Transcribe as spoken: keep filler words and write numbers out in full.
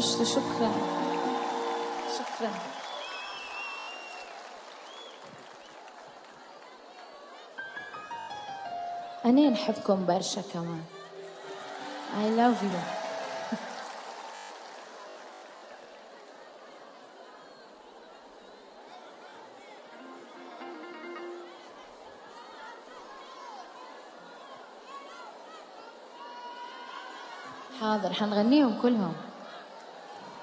مجد. شكرا شكرا. أنا نحبكم برشا كمان. I love you. حاضر حنغنيهم كلهم.